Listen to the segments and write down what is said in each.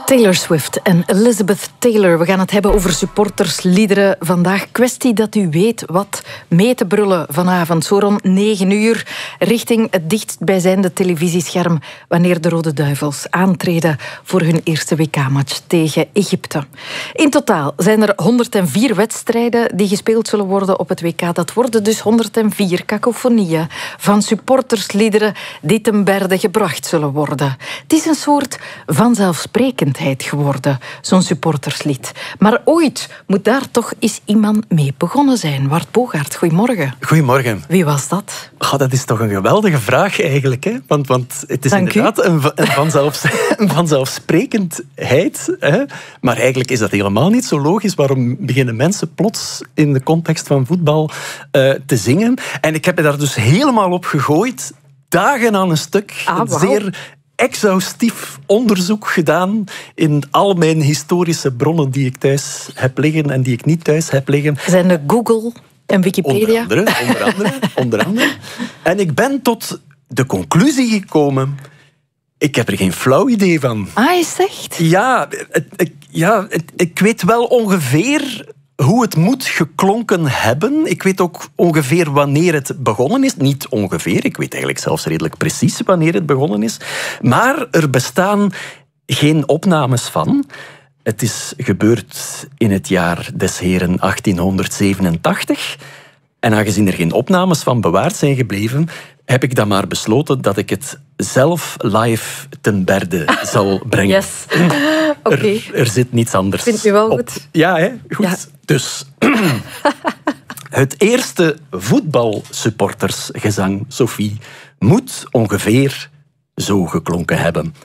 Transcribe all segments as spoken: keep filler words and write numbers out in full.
Taylor Swift en Elizabeth Taylor. We gaan het hebben over supportersliederen vandaag. Kwestie dat u weet wat mee te brullen vanavond. Zo rond negen uur richting het dichtstbijzijnde televisiescherm wanneer de Rode Duivels aantreden voor hun eerste W K-match tegen Egypte. In totaal zijn er honderdvier wedstrijden die gespeeld zullen worden op het W K. Dat worden dus honderdvier kakofonieën van supportersliederen die ten berde gebracht zullen worden. Het is een soort vanzelfsprekendheid geworden, zo'n supporterslied. Maar ooit moet daar toch eens iemand mee begonnen zijn. Wart Bogaert, goedemorgen. Goedemorgen. Wie was dat? Oh, dat is toch een geweldige vraag eigenlijk. Hè? Want, want het is Dank inderdaad een, een, vanzelfs, een vanzelfsprekendheid. Hè? Maar eigenlijk is dat helemaal niet zo logisch. Waarom beginnen mensen plots in de context van voetbal uh, te zingen? En ik heb me daar dus helemaal op gegooid. Dagen aan een stuk. Ah, een wow. zeer exhaustief onderzoek gedaan in al mijn historische bronnen die ik thuis heb liggen en die ik niet thuis heb liggen. Zijn er Google en Wikipedia? Onder andere, onder andere, onder andere. En ik ben tot de conclusie gekomen, ik heb er geen flauw idee van. Ah, is het echt? Ja, het, ik, ja het, ik weet wel ongeveer hoe het moet geklonken hebben. Ik weet ook ongeveer wanneer het begonnen is. Niet ongeveer, ik weet eigenlijk zelfs redelijk precies wanneer het begonnen is. Maar er bestaan geen opnames van. Het is gebeurd in het jaar des heren achttienhonderdzevenentachtig. En aangezien er geen opnames van bewaard zijn gebleven, heb ik dan maar besloten dat ik het zelf live ten berde zal brengen. Yes. Oké. Okay. Er, er zit niets anders Vindt u wel op. goed? Ja, hè? Goed. Ja. Dus het eerste voetbalsupportersgezang, Sophie, moet ongeveer zo geklonken hebben.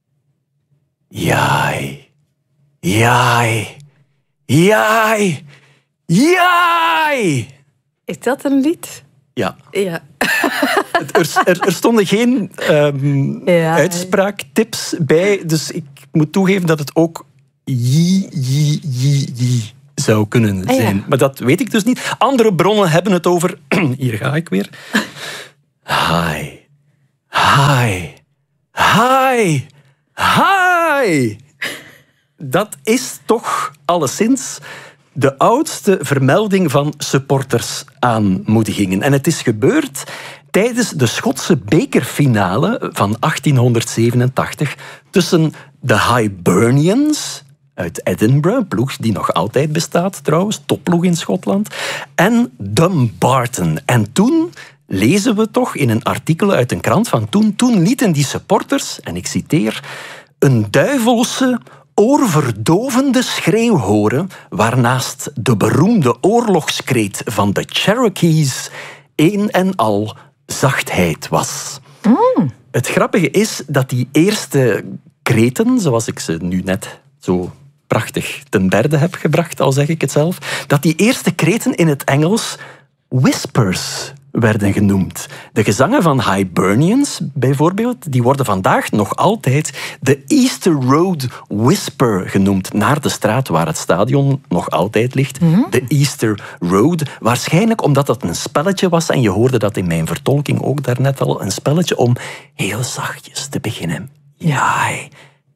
Jai, jai, jai, jai. Is dat een lied? Ja. Ja. Er, er, er stonden geen um, Ja. uitspraaktips bij, dus ik moet toegeven dat het ook ji, ji, ji, ji zou kunnen Ah, ja. zijn. Maar dat weet ik dus niet. Andere bronnen hebben het over... Hier ga ik weer. Hi, hi, hi, hi. Dat is toch alleszins de oudste vermelding van supportersaanmoedigingen. En het is gebeurd tijdens de Schotse bekerfinale van achttienhonderdzevenentachtig tussen de Hibernians uit Edinburgh, ploeg die nog altijd bestaat trouwens, topploeg in Schotland, en Dumbarton. En toen lezen we toch in een artikel uit een krant van toen, toen lieten die supporters, en ik citeer, een duivelse, oorverdovende schreeuw horen, waarnaast de beroemde oorlogskreet van de Cherokees een en al zachtheid was. Mm. Het grappige is dat die eerste kreten, zoals ik ze nu net zo prachtig ten berde heb gebracht, al zeg ik het zelf, dat die eerste kreten in het Engels whispers werden genoemd. De gezangen van Hibernians, bijvoorbeeld, die worden vandaag nog altijd de Easter Road Whisper genoemd, naar de straat waar het stadion nog altijd ligt. Mm-hmm. De Easter Road. Waarschijnlijk omdat dat een spelletje was, en je hoorde dat in mijn vertolking ook daarnet al, een spelletje om heel zachtjes te beginnen. Jai,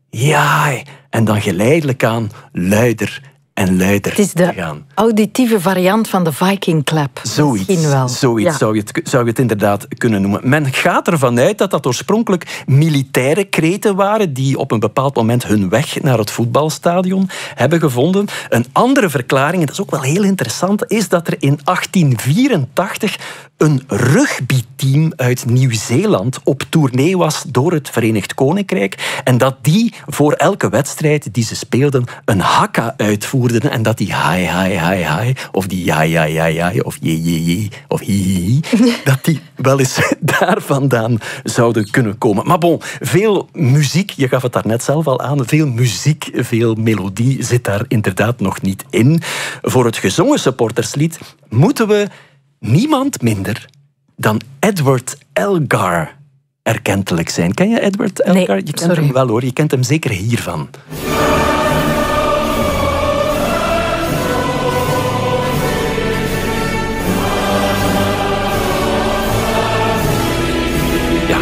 jai. En dan geleidelijk aan luider en luider Het is te de gaan. auditieve variant van de Viking Clap. Zoiets, Misschien wel. zoiets Ja. zou, je het, zou je het inderdaad kunnen noemen. Men gaat ervan uit dat dat oorspronkelijk militaire kreten waren die op een bepaald moment hun weg naar het voetbalstadion hebben gevonden. Een andere verklaring, en dat is ook wel heel interessant, is dat er in achttien vierentachtig een rugbyteam uit Nieuw-Zeeland op tournee was door het Verenigd Koninkrijk en dat die voor elke wedstrijd die ze speelden een hakka uitvoerden en dat die hi, hi, hi, hi of die ja, ja, ja, ja of je, je, je of hi, hi, hi, dat die wel eens daar vandaan zouden kunnen komen. Maar bon, veel muziek, je gaf het daarnet zelf al aan, veel muziek, veel melodie zit daar inderdaad nog niet in. Voor het gezongen supporterslied moeten we niemand minder dan Edward Elgar erkentelijk zijn. Ken je Edward Elgar? Nee, je kent sorry. hem wel hoor, je kent hem zeker hiervan. Ja, nu is het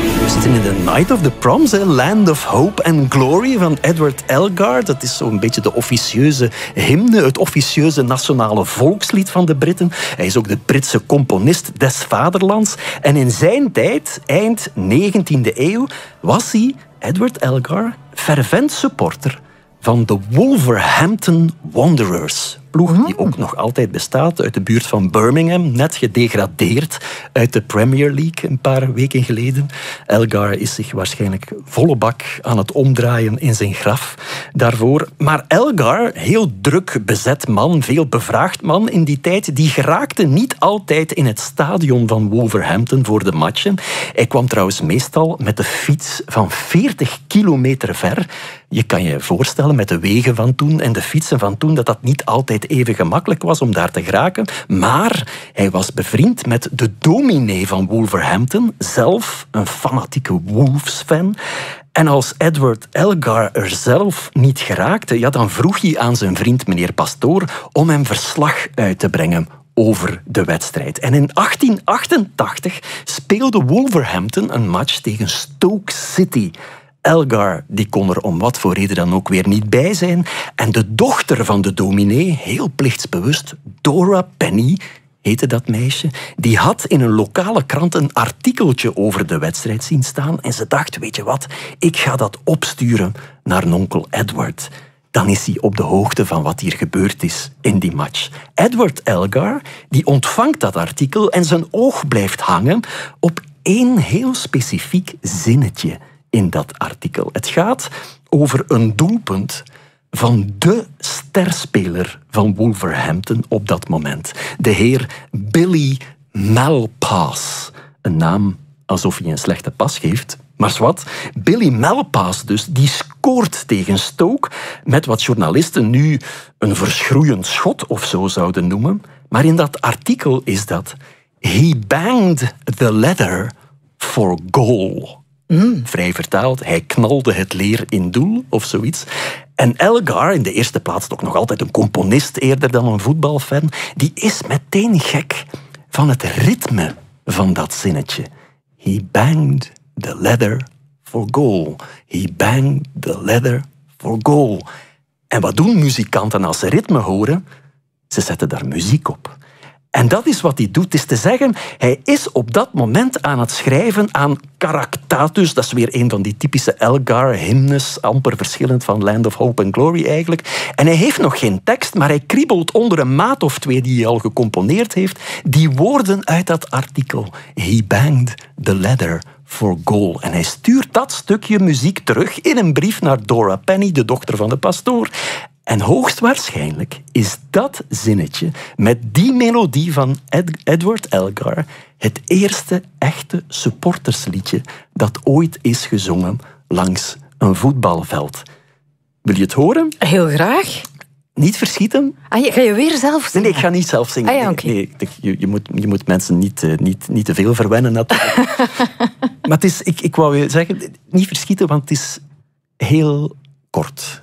zitten in de Night of the Proms, hè? Land of Hope and Glory van Edward Elgar. Dat is zo'n beetje de officieuze hymne, het officieuze nationale volkslied van de Britten. Hij is ook de Britse componist des vaderlands. En in zijn tijd, eind negentiende eeuw, was hij, Edward Elgar, fervent supporter van de Wolverhampton Wanderers. Ploeg die ook nog altijd bestaat uit de buurt van Birmingham, net gedegradeerd uit de Premier League een paar weken geleden. Elgar is zich waarschijnlijk volle bak aan het omdraaien in zijn graf daarvoor. Maar Elgar, heel druk bezet man, veel bevraagd man in die tijd, die geraakte niet altijd in het stadion van Wolverhampton voor de matchen. Hij kwam trouwens meestal met de fiets van veertig kilometer ver. Je kan je voorstellen met de wegen van toen en de fietsen van toen dat dat niet altijd even gemakkelijk was om daar te geraken. Maar hij was bevriend met de dominee van Wolverhampton, zelf een fanatieke Wolves-fan. En als Edward Elgar er zelf niet geraakte, ja, dan vroeg hij aan zijn vriend meneer Pastoor om hem verslag uit te brengen over de wedstrijd. En in achttien achtentachtig speelde Wolverhampton een match tegen Stoke City. Elgar die kon er om wat voor reden dan ook weer niet bij zijn. En de dochter van de dominee, heel plichtsbewust, Dora Penny heette dat meisje, die had in een lokale krant een artikeltje over de wedstrijd zien staan. En ze dacht, weet je wat, ik ga dat opsturen naar nonkel Edward. Dan is hij op de hoogte van wat hier gebeurd is in die match. Edward Elgar die ontvangt dat artikel en zijn oog blijft hangen op één heel specifiek zinnetje in dat artikel. Het gaat over een doelpunt van de sterspeler van Wolverhampton op dat moment. De heer Billy Malpass. Een naam alsof hij een slechte pas geeft. Maar zwart, Billy Malpass dus, die scoort tegen Stoke met wat journalisten nu een verschroeiend schot of zo zouden noemen. Maar in dat artikel is dat He banged the leather for goal. Mm. Vrij vertaald, hij knalde het leer in doel of zoiets. En Elgar, in de eerste plaats toch nog altijd een componist eerder dan een voetbalfan, die is meteen gek van het ritme van dat zinnetje. He banged the leather for goal. He banged the leather for goal. En wat doen muzikanten als ze ritme horen? Ze zetten daar muziek op. En dat is wat hij doet, is te zeggen, hij is op dat moment aan het schrijven aan Caractatus, dat is weer een van die typische Elgar-hymnes, amper verschillend van Land of Hope and Glory eigenlijk. En hij heeft nog geen tekst, maar hij kriebelt onder een maat of twee die hij al gecomponeerd heeft, die woorden uit dat artikel. He banged the leather for goal. En hij stuurt dat stukje muziek terug in een brief naar Dora Penny, de dochter van de pastoor. En hoogstwaarschijnlijk is dat zinnetje met die melodie van Ed- Edward Elgar het eerste echte supportersliedje dat ooit is gezongen langs een voetbalveld. Wil je het horen? Heel graag. Niet verschieten. Ah, ga je weer zelf zingen? Nee, nee, ik ga niet zelf zingen. Ah, ja, okay. nee, nee, je, je, moet, je moet mensen niet, uh, niet, niet te veel verwennen natuurlijk. Maar het is, ik, ik wou je zeggen, niet verschieten, want het is heel kort.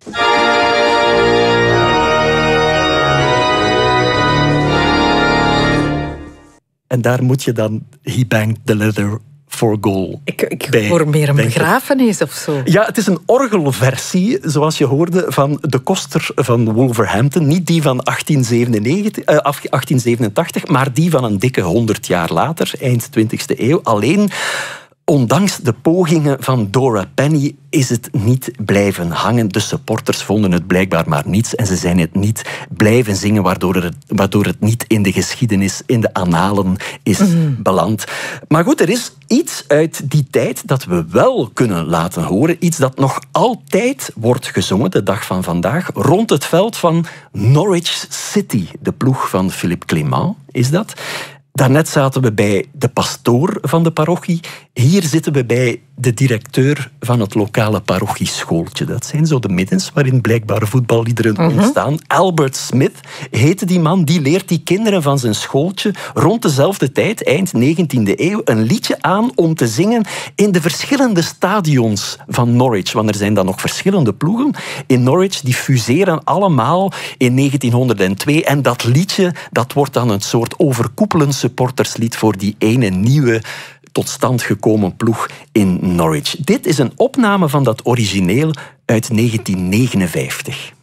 En daar moet je dan He banged the leather for goal. Ik, ik hoor meer een denken. Begrafenis of zo. Ja, het is een orgelversie, zoals je hoorde, van de koster van Wolverhampton. Niet die van achttien zevenentachtig, maar die van een dikke honderd jaar later, eind twintigste eeuw. Alleen, ondanks de pogingen van Dora Penny is het niet blijven hangen. De supporters vonden het blijkbaar maar niets en ze zijn het niet blijven zingen, waardoor het, waardoor het niet in de geschiedenis, in de annalen is mm. beland. Maar goed, er is iets uit die tijd dat we wel kunnen laten horen. Iets dat nog altijd wordt gezongen, de dag van vandaag, rond het veld van Norwich City. De ploeg van Philippe Clement is dat. Daarnet zaten we bij de pastoor van de parochie. Hier zitten we bij de directeur van het lokale parochieschooltje. Dat zijn zo de middens waarin blijkbaar voetballiederen uh-huh. ontstaan. Albert Smith heette die man. Die leert die kinderen van zijn schooltje rond dezelfde tijd, eind negentiende eeuw, een liedje aan om te zingen in de verschillende stadions van Norwich. Want er zijn dan nog verschillende ploegen in Norwich. Die fuseren allemaal in negentienhonderdtwee. En dat liedje, dat wordt dan een soort overkoepelend supporterslied voor die ene nieuwe tot stand gekomen ploeg in Norwich. Dit is een opname van dat origineel uit negentien negenenvijftig.